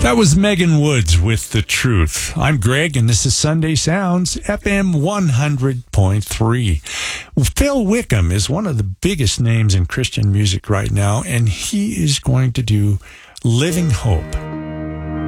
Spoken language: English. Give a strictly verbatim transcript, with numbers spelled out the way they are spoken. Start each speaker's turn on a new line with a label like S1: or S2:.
S1: That was Megan Woods with The Truth. I'm Greg, and this is Sunday Sounds, F M one hundred point three. Phil Wickham is one of the biggest names in Christian music right now, and he is going to do Living Hope.